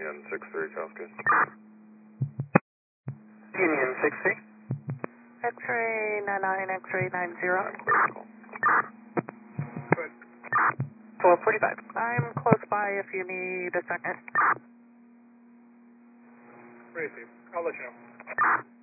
Union 63, sounds good. Union 63. X-ray 99, X-ray 90. Good. 445. I'm close by if you need a second. Crazy. I'll let you know.